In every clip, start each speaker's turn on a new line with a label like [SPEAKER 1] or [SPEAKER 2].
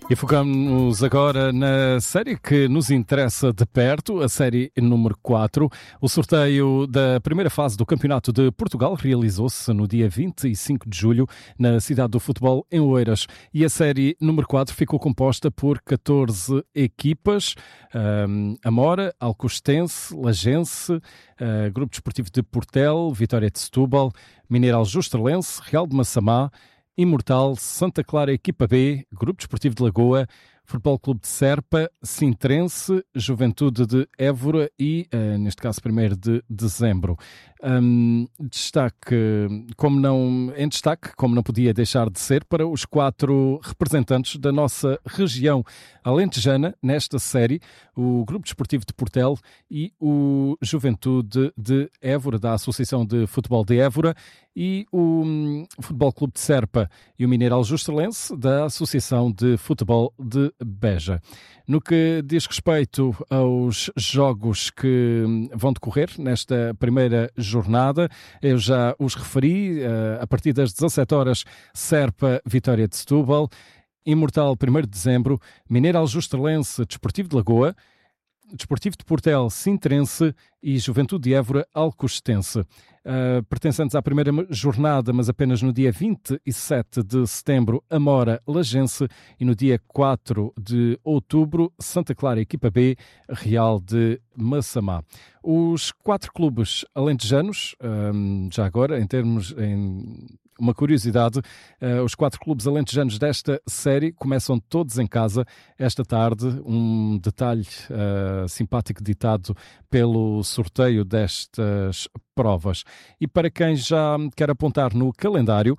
[SPEAKER 1] E focamos agora na série que nos interessa de perto, a série número 4. O sorteio da primeira fase do Campeonato de Portugal realizou-se no dia 25 de julho na cidade do futebol, em Oeiras. E a série número 4 ficou composta por 14 equipas: Amora, Alcostense, Lagense, Grupo Desportivo de Portel, Vitória de Setúbal, Mineiro Aljustrelense, Real de Massamá, Imortal, Santa Clara Equipa B, Grupo Desportivo de Lagoa, Futebol Clube de Serpa, Sintrense, Juventude de Évora e, neste caso, 1º de dezembro. Em destaque, como não podia deixar de ser, para os 4 representantes da nossa região alentejana nesta série, o Grupo Desportivo de Portel e o Juventude de Évora, da Associação de Futebol de Évora, e o Futebol Clube de Serpa e o Mineiro Aljustrelense, da Associação de Futebol de Beja. No que diz respeito aos jogos que vão decorrer nesta primeira jornada, eu já os referi. A partir das 17 horas, Serpa, Vitória de Setúbal, Imortal, 1º de dezembro, Mineiro Aljustrelense, Desportivo de Lagoa, Desportivo de Portel, Sintrense e Juventude de Évora, Alcostense. Pertencentes à primeira jornada, mas apenas no dia 27 de setembro, Amora, Lagense, e no dia 4 de outubro, Santa Clara Equipa B, Real de Massamá. Os 4 clubes alentejanos, já agora, em uma curiosidade, os 4 clubes alentejanos desta série começam todos em casa esta tarde. Um detalhe simpático ditado pelo sorteio destas provas. E para quem já quer apontar no calendário,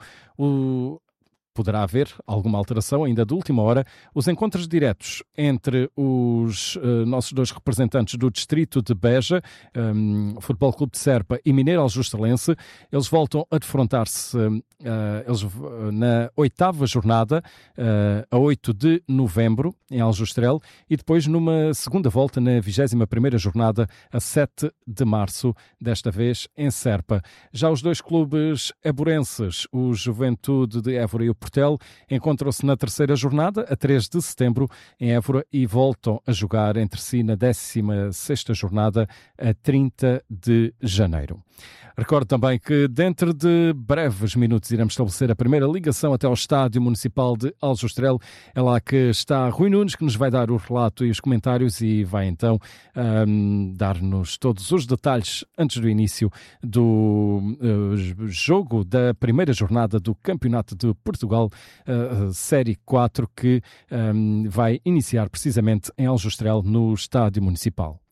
[SPEAKER 1] poderá haver alguma alteração ainda de última hora. Os encontros diretos entre os nossos 2 representantes do distrito de Beja, Futebol Clube de Serpa e Mineiro Aljustrelense, eles voltam a defrontar-se na 8ª jornada, a 8 de novembro, em Aljustrel, e depois numa segunda volta na 21ª jornada, a 7 de março, desta vez em Serpa. Já os 2 clubes évorenses, o Juventude de Évora e o Portel, encontram-se na 3ª jornada, a 3 de setembro, em Évora, e voltam a jogar entre si na 16ª jornada, a 30 de janeiro. Recordo também que dentro de breves minutos iremos estabelecer a primeira ligação até ao Estádio Municipal de Aljustrel. É lá que está Rui Nunes, que nos vai dar o relato e os comentários e vai então dar-nos todos os detalhes antes do início do jogo da primeira jornada do Campeonato de Portugal, Série 4, que vai iniciar precisamente em Aljustrel, no Estádio Municipal.